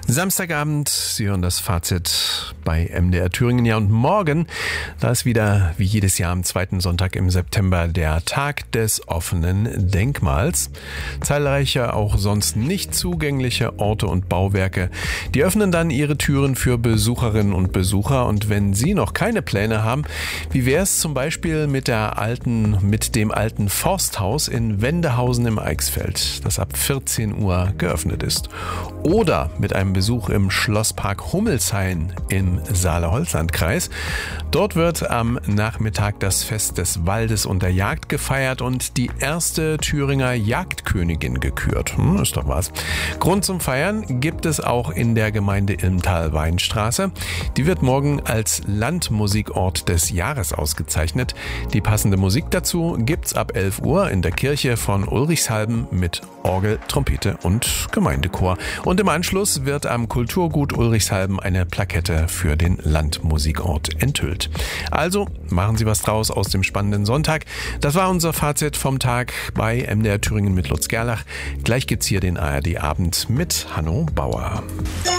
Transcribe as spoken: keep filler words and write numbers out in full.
Samstagabend, Sie hören das Fazit bei M D R Thüringen. Ja, und morgen, da ist wieder wie jedes Jahr am zweiten Sonntag im September der Tag des offenen Denkmals. Zahlreiche auch sonst nicht zugängliche Orte und Bauwerke, die öffnen dann ihre Türen für Besucherinnen und Besucher. Und wenn Sie noch keine Pläne haben, wie wäre es zum Beispiel mit der alten, mit dem alten Forsthaus in Wendehausen im Eichsfeld, das ab vierzehn Uhr geöffnet ist? Oder mit einem Besuch im Schlosspark Hummelshain im Saale-Holzland-Kreis. Dort wird am Nachmittag das Fest des Waldes und der Jagd gefeiert und die erste Thüringer Jagdkönigin gekürt. Hm, ist doch was. Grund zum Feiern gibt es auch in der Gemeinde Ilmtal-Weinstraße. Die wird morgen als Landmusikort des Jahres ausgezeichnet. Die passende Musik dazu gibt's ab elf Uhr in der Kirche von Ulrichshalben mit Orgel, Trompete und Gemeindechor. Und im Anschluss wird am Kulturgut Ulrichshalben eine Plakette für den Landmusikort enthüllt. Also machen Sie was draus aus dem spannenden Sonntag. Das war unser Fazit vom Tag bei M D R Thüringen mit Lutz Gerlach. Gleich gibt's hier den A R D-Abend mit Hanno Bauer.